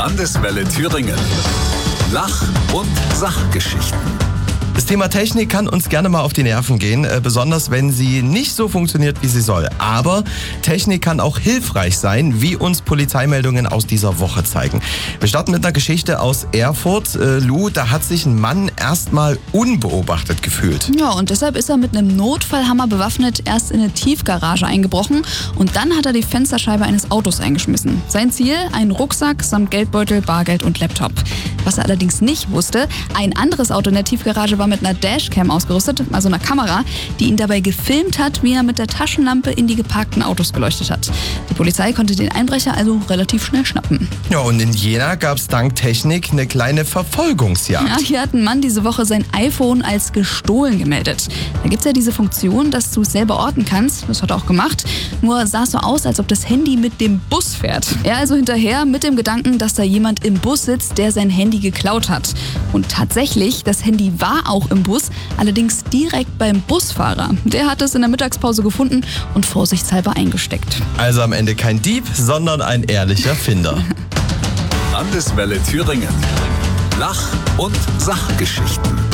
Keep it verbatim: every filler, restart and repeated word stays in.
Landeswelle Thüringen. Lach- und Sachgeschichten. Das Thema Technik kann uns gerne mal auf die Nerven gehen, äh, besonders wenn sie nicht so funktioniert, wie sie soll. Aber Technik kann auch hilfreich sein, wie uns Polizeimeldungen aus dieser Woche zeigen. Wir starten mit einer Geschichte aus Erfurt. Äh, Lou, da hat sich ein Mann erstmal unbeobachtet gefühlt. Ja, und deshalb ist er mit einem Notfallhammer bewaffnet erst in eine Tiefgarage eingebrochen und dann hat er die Fensterscheibe eines Autos eingeschmissen. Sein Ziel? Ein Rucksack samt Geldbeutel, Bargeld und Laptop. Was er allerdings nicht wusste, ein anderes Auto in der Tiefgarage war mit einer Dashcam ausgerüstet, also einer Kamera, die ihn dabei gefilmt hat, wie er mit der Taschenlampe in die geparkten Autos geleuchtet hat. Die Polizei konnte den Einbrecher also relativ schnell schnappen. Ja, und in Jena gab es dank Technik eine kleine Verfolgungsjagd. Ja, hier hat ein Mann diese Woche sein iPhone als gestohlen gemeldet. Da gibt es ja diese Funktion, dass du es selber orten kannst. Das hat er auch gemacht. Nur sah es so aus, als ob das Handy mit dem Bus fährt. Er also hinterher mit dem Gedanken, dass da jemand im Bus sitzt, der sein Handy geklaut hat. Und tatsächlich, das Handy war auch im Bus, allerdings direkt beim Busfahrer. Der hat es in der Mittagspause gefunden und vorsichtshalber eingesteckt. Also am Ende kein Dieb, sondern ein ehrlicher Finder. Landeswelle Thüringen. Lach- und Sachgeschichten.